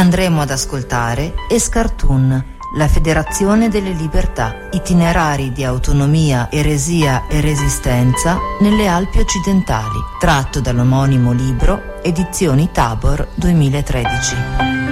Andremo ad ascoltare Escartun, la Federazione delle Libertà, itinerari di autonomia, eresia e resistenza nelle Alpi occidentali, tratto dall'omonimo libro Edizioni Tabor 2013.